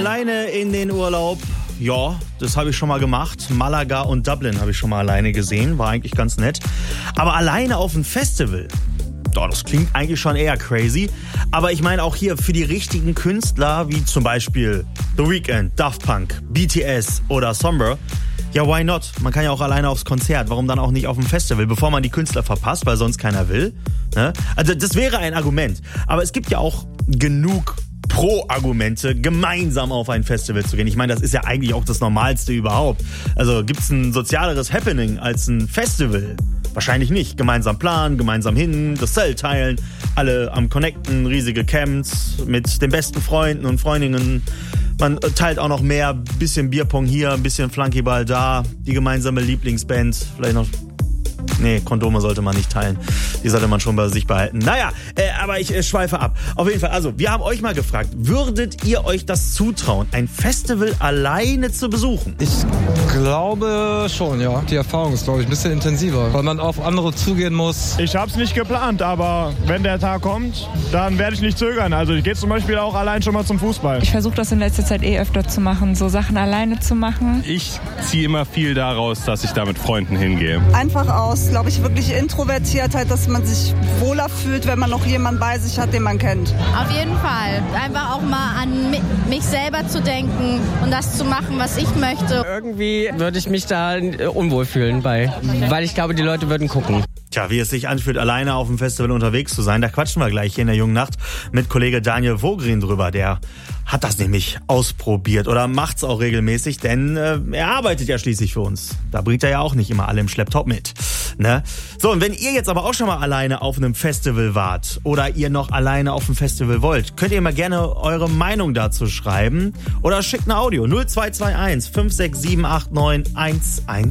Alleine in den Urlaub. Ja, das habe ich schon mal gemacht. Malaga und Dublin habe ich schon mal alleine gesehen. War eigentlich ganz nett. Aber alleine auf ein Festival, das klingt eigentlich schon eher crazy. Aber ich meine auch hier für die richtigen Künstler, wie zum Beispiel The Weeknd, Daft Punk, BTS oder Sombra. Ja, why not? Man kann ja auch alleine aufs Konzert. Warum dann auch nicht auf dem Festival, bevor man die Künstler verpasst, weil sonst keiner will? Ne? Also das wäre ein Argument. Aber es gibt ja auch genug Pro-Argumente, gemeinsam auf ein Festival zu gehen. Ich meine, das ist ja eigentlich auch das Normalste überhaupt. Also gibt's ein sozialeres Happening als ein Festival? Wahrscheinlich nicht. Gemeinsam planen, gemeinsam hin, das Zelt teilen, alle am Connecten, riesige Camps mit den besten Freunden und Freundinnen. Man teilt auch noch mehr, bisschen Bierpong hier, ein bisschen Flunkyball da, die gemeinsame Lieblingsband, vielleicht noch... Nee, Kondome sollte man nicht teilen. Die sollte man schon bei sich behalten. Naja, aber ich schweife ab. Auf jeden Fall, also, wir haben euch mal gefragt, würdet ihr euch das zutrauen, ein Festival alleine zu besuchen? Ich glaube schon, ja. Die Erfahrung ist, glaube ich, ein bisschen intensiver, weil man auf andere zugehen muss. Ich habe es nicht geplant, aber wenn der Tag kommt, dann werde ich nicht zögern. Also ich gehe zum Beispiel auch allein schon mal zum Fußball. Ich versuche das in letzter Zeit öfter zu machen, so Sachen alleine zu machen. Ich ziehe immer viel daraus, dass ich da mit Freunden hingehe. Einfach aus, glaube ich, wirklich Introvertiertheit, dass man sich wohler fühlt, wenn man noch jemanden bei sich hat, den man kennt. Auf jeden Fall. Einfach auch mal an mich selber zu denken und das zu machen, was ich möchte. Irgendwie würde ich mich da unwohl fühlen bei, weil ich glaube, die Leute würden gucken. Tja, wie es sich anfühlt, alleine auf dem Festival unterwegs zu sein, da quatschen wir gleich hier in der Jungen Nacht mit Kollege Daniel Vogrin drüber. Der hat das nämlich ausprobiert oder macht's auch regelmäßig, denn er arbeitet ja schließlich für uns. Da bringt er ja auch nicht immer alle im Schlepptop mit. Ne? So, und wenn ihr jetzt aber auch schon mal alleine auf einem Festival wart oder ihr noch alleine auf dem Festival wollt, könnt ihr mal gerne eure Meinung dazu schreiben oder schickt ein Audio 0221 5678911.